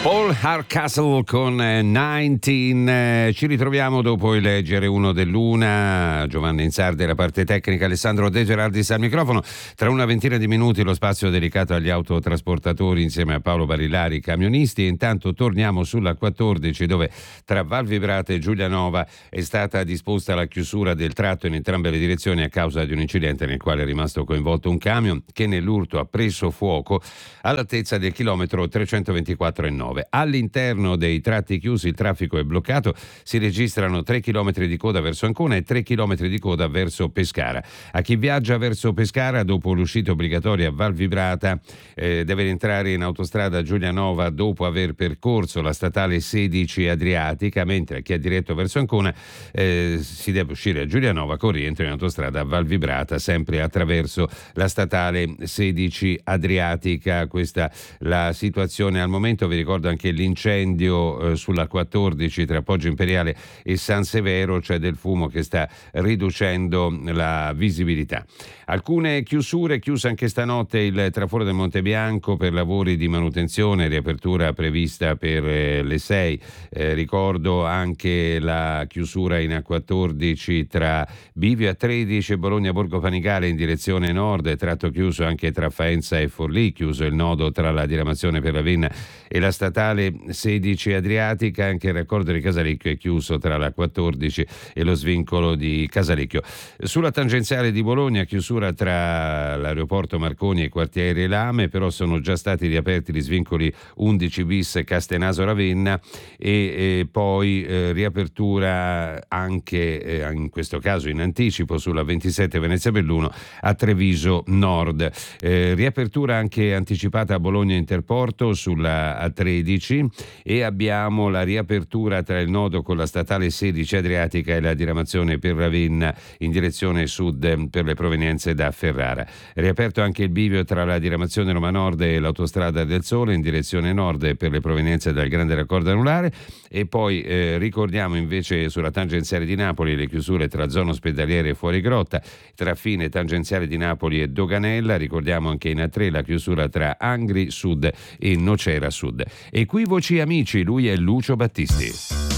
Paul Hardcastle con 19. Ci ritroviamo dopo il GR1 dell'una. Giovanni Insardi la parte tecnica, Alessandro De Gerardis al microfono. Tra una ventina di minuti lo spazio dedicato agli autotrasportatori insieme a Paolo Barillari, camionisti. E intanto torniamo sulla 14, dove tra Val Vibrata e Giulianova è stata disposta la chiusura del tratto in entrambe le direzioni a causa di un incidente nel quale è rimasto coinvolto un camion che nell'urto ha preso fuoco all'altezza del chilometro 324,9. All'interno dei tratti chiusi il traffico è bloccato, si registrano 3 km di coda verso Ancona e 3 km di coda verso Pescara. A chi viaggia verso Pescara dopo l'uscita obbligatoria a Val Vibrata deve rientrare in autostrada Giulianova dopo aver percorso la statale 16 Adriatica, mentre a chi è diretto verso Ancona si deve uscire a Giulianova con rientro in autostrada a Val Vibrata, sempre attraverso la statale 16 Adriatica. Questa la situazione al momento. Vi ricordo anche l'incendio sulla 14 tra Poggio Imperiale e San Severo, c'è del fumo che sta riducendo la visibilità. Alcune chiusure, chiuse anche stanotte il traforo del Monte Bianco per lavori di manutenzione, riapertura prevista per le 6. Ricordo anche la chiusura in A14 tra Bivio A13 e Bologna Borgo Panigale in direzione nord, tratto chiuso anche tra Faenza e Forlì, chiuso il nodo tra la diramazione per Ravenna e la statale 16 Adriatica. Anche il raccordo di Casalecchio è chiuso tra la 14 e lo svincolo di Casalecchio. Sulla tangenziale di Bologna chiusura tra l'aeroporto Marconi e quartiere Lame, però sono già stati riaperti gli svincoli 11 bis Castenaso Ravenna e poi riapertura anche in questo caso in anticipo sulla 27 Venezia Belluno a Treviso Nord. Riapertura anche anticipata a Bologna Interporto sulla A13 e abbiamo la riapertura tra il nodo con la statale 16 Adriatica e la diramazione per Ravenna in direzione sud per le provenienze da Ferrara. Riaperto anche il bivio tra la diramazione Roma Nord e l'autostrada del Sole in direzione nord per le provenienze dal Grande Raccordo Anulare. E poi ricordiamo invece sulla tangenziale di Napoli le chiusure tra zona ospedaliera e Fuorigrotta, tra fine tangenziale di Napoli e Doganella. Ricordiamo anche in A3 la chiusura tra Angri Sud e Nocera Sud. Equivoci amici, lui è Lucio Battisti.